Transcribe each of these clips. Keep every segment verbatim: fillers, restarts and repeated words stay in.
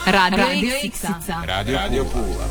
Radio, Radio Iksica. Radio, Radio Pula.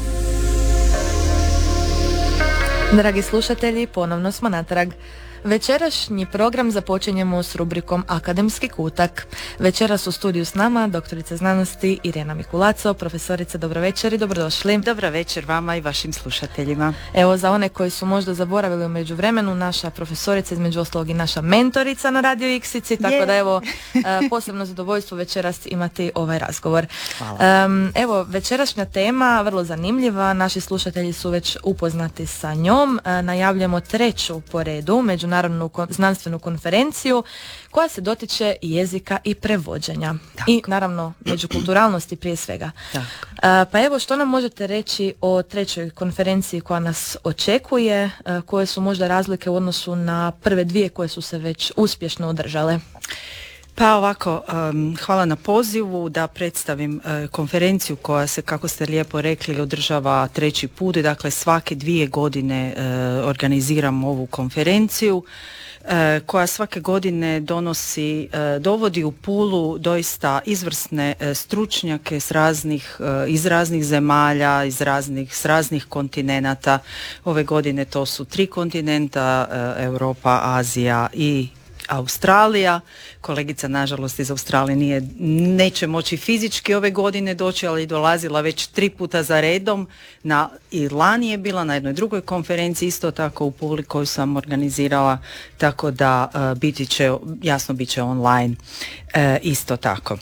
Dragi slušatelji, ponovno smo natrag. Večerašnji program započinjemo s rubrikom Akademski kutak. Večeras u studiju s nama doktorica znanosti Irena Mikulaco. Profesorice, dobro večer i dobrodošli. Dobro večer vama i vašim slušateljima. Evo, za one koji su možda zaboravili u međuvremenu, naša profesorica, između ostalog i naša mentorica na Radio Iksici, tako yeah. da evo, posebno zadovoljstvo večeras imati ovaj razgovor. Um, evo, večerašnja tema, vrlo zanimljiva, naši slušatelji su već upoznati sa njom. Uh, najavljamo treću po redu međunarodnu znanstvenu konferenciju koja se dotiče jezika i prevođenja. Tako. I naravno međukulturalnosti prije svega. A, pa evo, što nam možete reći o trećoj konferenciji koja nas očekuje, a, koje su možda razlike u odnosu na prve dvije koje su se već uspješno održale? Pa ovako, um, hvala na pozivu da predstavim uh, konferenciju koja se, kako ste lijepo rekli, održava treći put. Dakle, svake dvije godine uh, organiziramo ovu konferenciju uh, koja svake godine donosi, uh, dovodi u Pulu doista izvrsne uh, stručnjake s raznih, uh, iz raznih zemalja, iz raznih, s raznih kontinenata. Ove godine to su tri kontinenta, uh, Europa, Azija i Australija. Kolegica nažalost iz Australije nije, neće moći fizički ove godine doći, ali je dolazila već tri puta za redom. Na, i lani je bila na jednoj drugoj konferenciji isto tako u Puli koju sam organizirala, tako da uh, biti će, jasno bit će online uh, isto tako.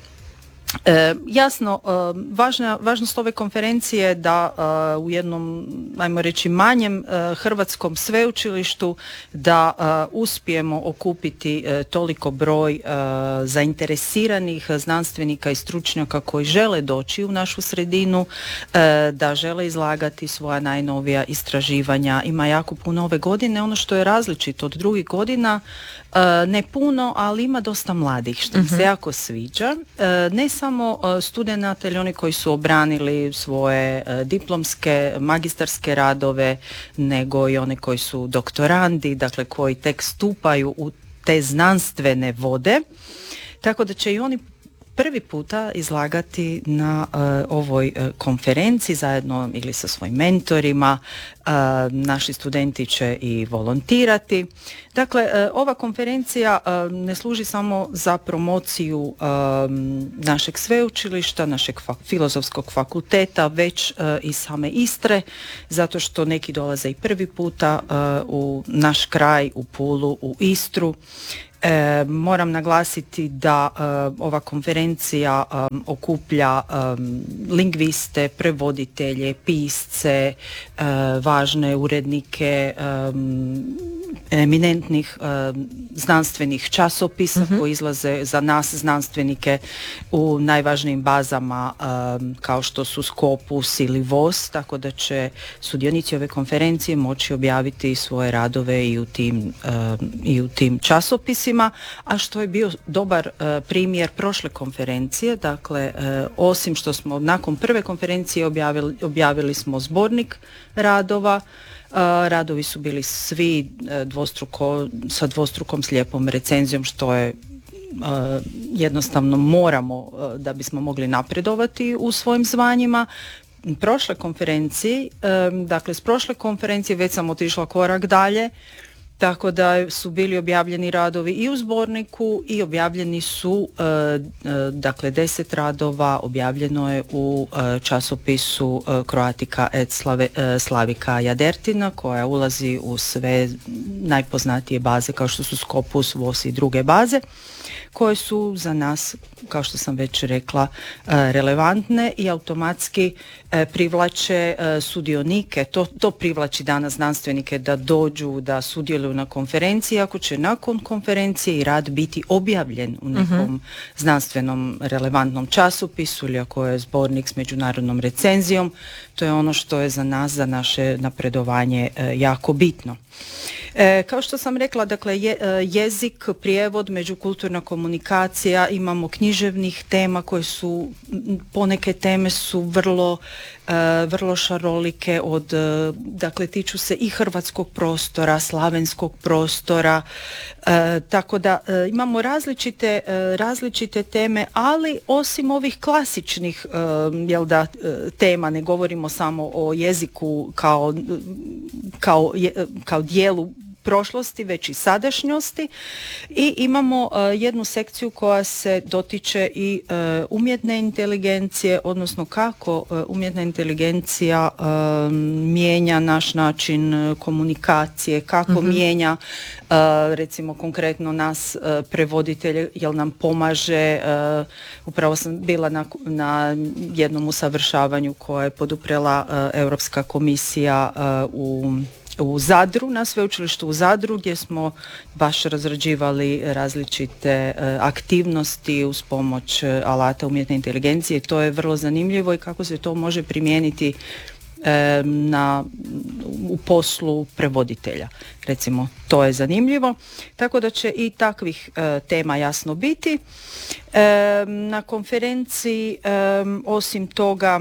E, jasno, e, važna, važnost ove konferencije je da e, u jednom, ajmo reći, manjem e, hrvatskom sveučilištu da e, uspijemo okupiti e, toliko broj e, zainteresiranih znanstvenika i stručnjaka koji žele doći u našu sredinu, e, da žele izlagati svoja najnovija istraživanja. Ima jako puno ove godine. Ono što je različito od drugih godina, e, ne puno, ali ima dosta mladih, što mi se jako sviđa. E, ne samo studenata ili oni koji su obranili svoje uh, diplomske, magistarske radove, nego i oni koji su doktorandi, dakle koji tek stupaju u te znanstvene vode. Tako da će i oni prvi puta izlagati na uh, ovoj uh, konferenciji zajedno ili sa svojim mentorima. Uh, naši studenti će i volontirati. Dakle, uh, ova konferencija uh, ne služi samo za promociju uh, našeg sveučilišta, našeg fa- filozofskog fakulteta, već uh, i same Istre, zato što neki dolaze i prvi puta uh, u naš kraj, u Pulu, u Istru. E, moram naglasiti da e, ova konferencija e, okuplja e, lingviste, prevoditelje, pisce, e, važne urednike e, eminentnih e, znanstvenih časopisa mm-hmm. koji izlaze za nas znanstvenike u najvažnijim bazama e, kao što su Scopus ili V O S, tako da će sudionici ove konferencije moći objaviti svoje radove i u tim, e, i u tim časopisima. A što je bio dobar uh, primjer prošle konferencije, dakle uh, osim što smo nakon prve konferencije objavili, objavili smo zbornik radova, uh, radovi su bili svi uh, dvostruko, sa dvostrukom slijepom recenzijom, što je uh, jednostavno moramo uh, da bismo mogli napredovati u svojim zvanjima. Prošle konferencije, um, dakle s prošle konferencije već sam otišla korak dalje, tako da su bili objavljeni radovi i u zborniku i objavljeni su, e, e, dakle, deset radova objavljeno je u e, časopisu e, Croatica et Slave, e, Slavica Jadertina, koja ulazi u sve najpoznatije baze kao što su Scopus, V O S i druge baze, koje su za nas, kao što sam već rekla, e, relevantne i automatski e, privlače e, sudionike. To, to privlači danas znanstvenike da dođu, da sudjeluju na konferenciji, ako će nakon konferencije i rad biti objavljen u nekom uh-huh. znanstvenom relevantnom časopisu ili ako je zbornik s međunarodnom recenzijom. To je ono što je za nas, za naše napredovanje e, jako bitno. E, kao što sam rekla, dakle, je, jezik, prijevod, međukulturna komunikacija, imamo književnih tema koje su, poneke teme su vrlo, e, vrlo šarolike od, dakle, tiču se i hrvatskog prostora, slavenskog prostora, e, tako da e, imamo različite, e, različite teme, ali osim ovih klasičnih e, jel da, tema, ne govorimo samo o jeziku kao, kao, kao dijelu prošlosti, već i sadašnjosti, i imamo uh, jednu sekciju koja se dotiče i uh, umjetne inteligencije, odnosno kako uh, umjetna inteligencija uh, mijenja naš način uh, komunikacije, kako mm-hmm. mijenja uh, recimo konkretno nas uh, prevoditelje, jel nam pomaže. Uh, upravo sam bila na, na jednom usavršavanju koje je poduprela uh, Europska komisija uh, u u Zadru, na sveučilištu u Zadru, gdje smo baš razrađivali različite uh, aktivnosti uz pomoć uh, alata umjetne inteligencije. To je vrlo zanimljivo i kako se to može primijeniti uh, na, u poslu prevoditelja. Recimo, to je zanimljivo. Tako da će i takvih uh, tema jasno biti. Uh, na konferenciji, um, osim toga,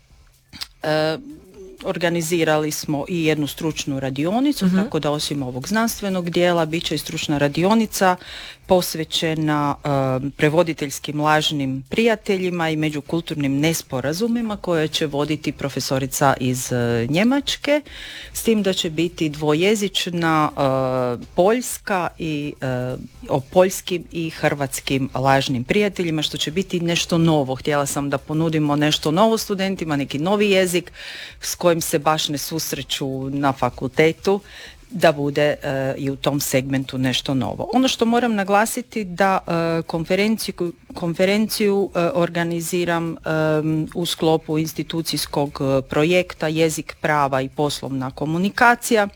uh, organizirali smo i jednu stručnu radionicu, uh-huh. tako da osim ovog znanstvenog dijela bit će i stručna radionica posvećena uh, prevoditeljskim lažnim prijateljima i međukulturnim nesporazumima, koje će voditi profesorica iz uh, Njemačke, s tim da će biti dvojezična uh, poljska i uh, o poljskim i hrvatskim lažnim prijateljima, što će biti nešto novo. Htjela sam da ponudimo nešto novo studentima, neki novi jezik s kojim se baš ne susreću na fakultetu, da bude uh, i u tom segmentu nešto novo. Ono što moram naglasiti, da uh, konferenciju, konferenciju uh, organiziram um, u sklopu institucijskog uh, projekta Jezik, prava i poslovna komunikacija.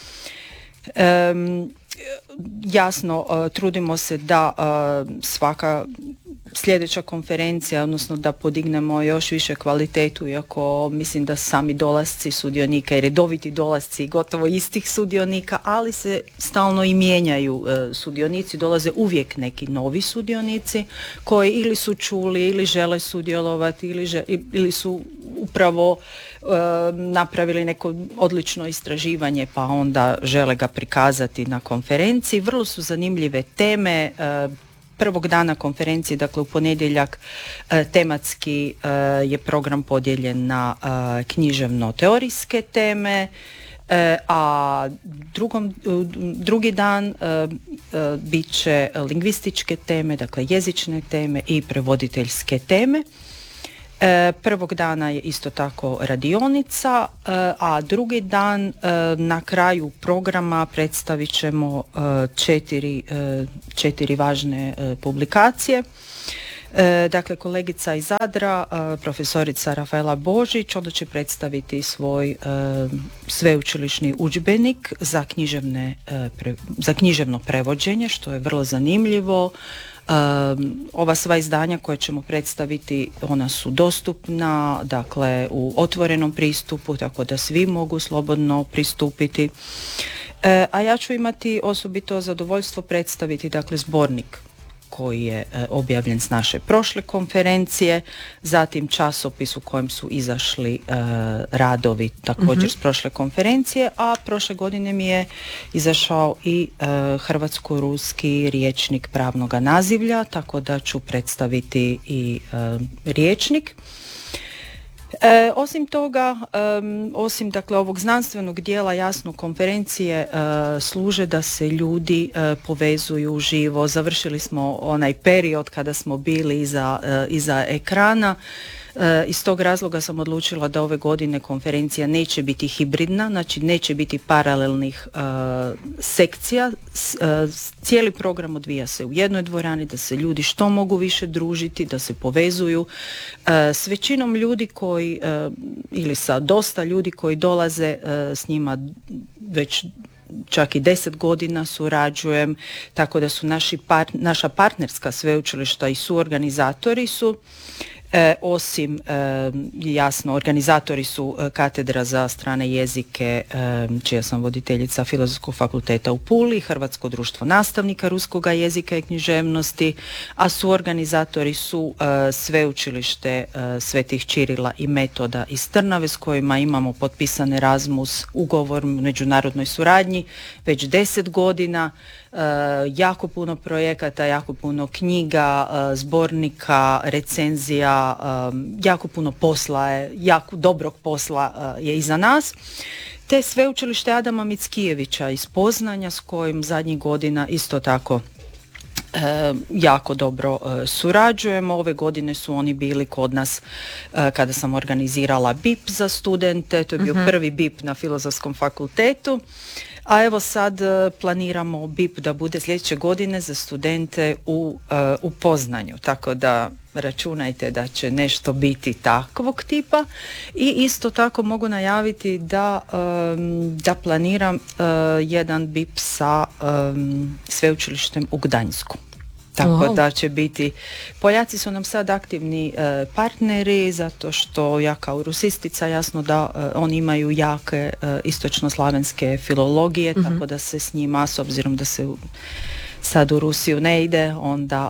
Um, jasno, uh, trudimo se da uh, svaka sljedeća konferencija, odnosno da podignemo još više kvalitetu, iako mislim da sami dolasci sudionika i redoviti dolasci gotovo istih sudionika, ali se stalno i mijenjaju e, sudionici, dolaze uvijek neki novi sudionici koji ili su čuli ili žele sudjelovati ili, že, ili su upravo e, napravili neko odlično istraživanje pa onda žele ga prikazati na konferenciji. Vrlo su zanimljive teme. e, Prvog dana konferencije, dakle u ponedjeljak, e, tematski e, je program podijeljen na e, književno-teorijske teme, e, a drugom, drugi dan e, e, bit će lingvističke teme, dakle jezične teme i prevoditeljske teme. E, prvog dana je isto tako radionica, e, a drugi dan e, na kraju programa predstavit ćemo e, četiri, e, četiri važne e, publikacije. E, dakle, kolegica iz Zadra, e, profesorica Rafaela Božić, onda će predstaviti svoj e, sveučilišni udžbenik za, književne, e, pre, za književno prevođenje, što je vrlo zanimljivo. Um, ova sva izdanja koje ćemo predstaviti, ona su dostupna, dakle u otvorenom pristupu, tako da svi mogu slobodno pristupiti. E, a ja ću imati osobito zadovoljstvo predstaviti, dakle, zbornik koji je e, objavljen s naše prošle konferencije, zatim časopis u kojem su izašli e, radovi također mm-hmm. s prošle konferencije, a prošle godine mi je izašao i e, hrvatsko-ruski rječnik pravnoga nazivlja, tako da ću predstaviti i e, rječnik. E, osim toga, um, osim dakle ovog znanstvenog dijela, jasno konferencije uh, služe da se ljudi uh, povezuju uživo. Završili smo onaj period kada smo bili iza, uh, iza ekrana. E, iz tog razloga sam odlučila da ove godine konferencija neće biti hibridna, znači neće biti paralelnih e, sekcija. S, e, cijeli program odvija se u jednoj dvorani, da se ljudi što mogu više družiti, da se povezuju e, s većinom ljudi koji, e, ili sa dosta ljudi koji dolaze, e, s njima već čak i deset godina surađujem, tako da su naši par, naša partnerska sveučilišta i suorganizatori su. E, osim, e, jasno, organizatori su e, katedra za strane jezike, e, čija sam voditeljica Filozofskog fakulteta u Puli, Hrvatsko društvo nastavnika ruskoga jezika i književnosti, a suorganizatori su e, sveučilište e, Svetih Čirila i Metoda iz Trnave, s kojima imamo potpisan Erasmus ugovor o međunarodnoj suradnji već deset godina. Uh, jako puno projekata, jako puno knjiga, uh, zbornika, recenzija, um, jako puno posla je, jako dobrog posla uh, je iza nas. Te sveučilište Adama Mickijevića iz Poznanja, s kojim zadnjih godina isto tako E, jako dobro e, surađujemo. Ove godine su oni bili kod nas e, kada sam organizirala B I P za studente, to je bio uh-huh. prvi B I P na Filozofskom fakultetu, a evo sad e, planiramo B I P da bude sljedeće godine za studente u, e, u Poznanju, tako da računajte da će nešto biti takvog tipa. I isto tako mogu najaviti da, um, da planiram uh, jedan B I P sa um, sveučilištem u Gdańsku. Tako wow. da će biti, Poljaci su nam sad aktivni e, partneri, zato što ja kao rusistica jasno da e, oni imaju jake e, istočnoslavenske filologije, mm-hmm. tako da se s njima, s obzirom da se u, sad u Rusiju ne ide, onda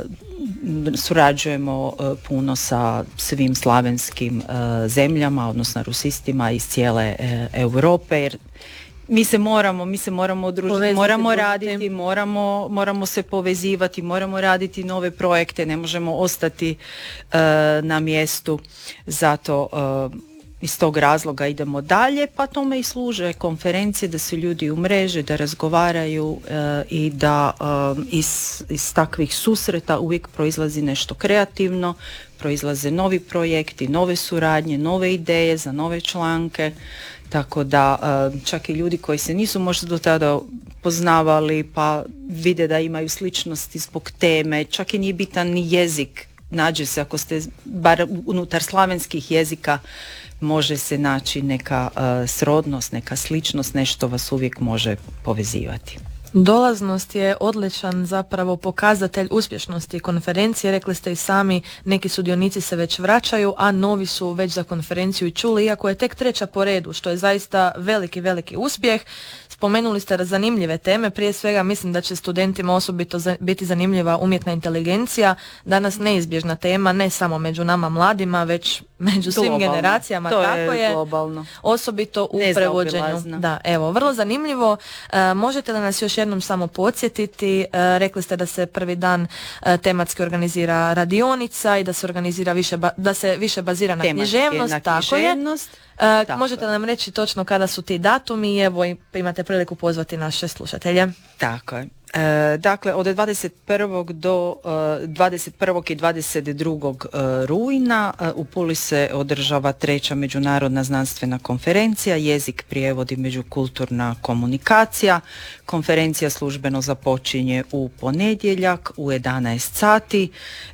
e, surađujemo e, puno sa svim slavenskim e, zemljama, odnosno rusistima iz cijele e, Europe, jer Mi se moramo, mi se moramo udružiti, Povezati moramo raditi, moramo, moramo se povezivati, moramo raditi nove projekte, ne možemo ostati uh, na mjestu, zato uh, iz tog razloga idemo dalje, pa tome i služe konferencije, da se ljudi umreže, da razgovaraju uh, i da uh, iz, iz takvih susreta uvijek proizlazi nešto kreativno, proizlaze novi projekti, nove suradnje, nove ideje za nove članke. Tako da čak i ljudi koji se nisu možda do tada poznavali pa vide da imaju sličnosti zbog teme, čak i nije bitan ni jezik, nađe se, ako ste bar unutar slavenskih jezika, može se naći neka uh, srodnost, neka sličnost, nešto vas uvijek može povezivati. Dolaznost je odličan zapravo pokazatelj uspješnosti konferencije. Rekli ste i sami, neki sudionici se već vraćaju, a novi su već za konferenciju i čuli, iako je tek treća po redu, što je zaista veliki, veliki uspjeh. Spomenuli ste zanimljive teme, prije svega mislim da će studentima osobito za, biti zanimljiva umjetna inteligencija, danas neizbježna tema, ne samo među nama mladima, već među globalno. Svim generacijama, to tako je, je globalno. Osobito u prevođenju. Da, evo, vrlo zanimljivo. E, možete li nas još jednom samo podsjetiti, e, rekli ste da se prvi dan e, tematski organizira radionica i da se organizira više, ba, da se više bazira na tematski, književnost, na tako književnost. Je. E, tako. Možete li nam reći točno kada su ti datumi i evo imate priliku pozvati naše slušatelje. Tako je. E, dakle, od dvadeset prvog do e, dvadeset prvog i dvadeset drugog E, rujna e, u Puli se održava treća međunarodna znanstvena konferencija Jezik, prijevod i međukulturna komunikacija. Konferencija službeno započinje u ponedjeljak u jedanaest sati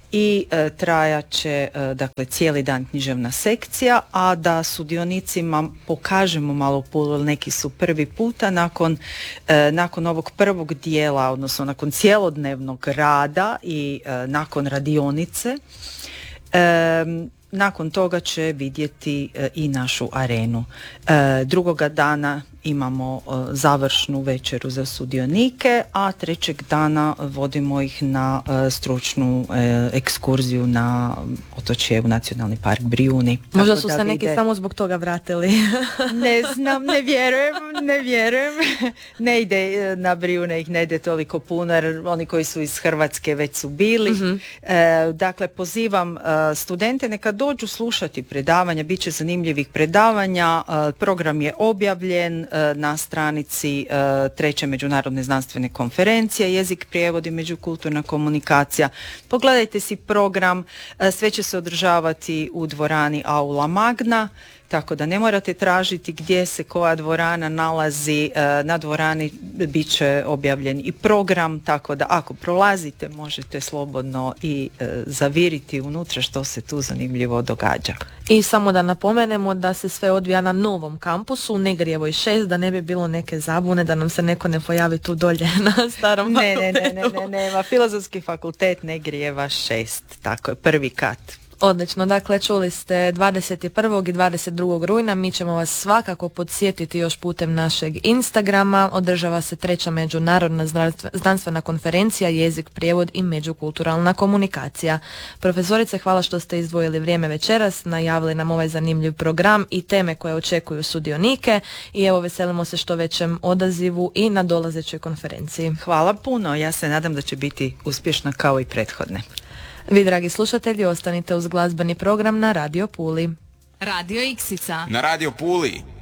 i e, trajat će e, dakle cijeli dan književna sekcija, a da sudionicima pokažemo malo Pulu, neki su prvi puta nakon, e, nakon ovog prvog dijela, odnosno nakon cijelodnevnog rada i e, nakon radionice, e, nakon toga će vidjeti e, i našu arenu. E, drugoga dana imamo e, završnu večeru za sudionike, a trećeg dana vodimo ih na e, stručnu e, ekskurziju na otočje u Nacionalni park Brijuni. Možda su se neki samo zbog toga vratili. Ne znam, ne vjerujem, ne vjerujem. Ne ide na Brijune, ih ne ide toliko puno, jer oni koji su iz Hrvatske već su bili. Mm-hmm. E, dakle, pozivam e, studente neka dođu slušati predavanja, bit će zanimljivih predavanja, e, program je objavljen na stranici uh, treće međunarodne znanstvene konferencije Jezik, prijevod i međukulturna komunikacija. Pogledajte si program, uh, sve će se održavati u dvorani Aula Magna, tako da ne morate tražiti gdje se koja dvorana nalazi. Uh, na dvorani bit će objavljen i program, tako da ako prolazite možete slobodno i uh, zaviriti unutra što se tu zanimljivo događa. I samo da napomenemo da se sve odvija na novom kampusu u Negrijevoj šest, da ne bi bilo neke zabune, da nam se neko ne pojavi tu dolje na starom ne, ne, ne, ne, ne, nema. Filozofski fakultet Negrijeva šest, tako je, prvi kat. Odlično, dakle čuli ste dvadeset prvog i dvadeset drugog rujna, mi ćemo vas svakako podsjetiti još putem našeg Instagrama, održava se treća međunarodna znanstvena konferencija Jezik, prijevod i međukulturalna komunikacija. Profesorice, hvala što ste izdvojili vrijeme večeras, najavili nam ovaj zanimljiv program i teme koje očekuju sudionike i evo veselimo se što većem odazivu i na dolazećoj konferenciji. Hvala puno, ja se nadam da će biti uspješna kao i prethodne. Vi, dragi slušatelji, ostanite uz glazbeni program na Radio Puli. Radio Iksica. Na Radio Puli.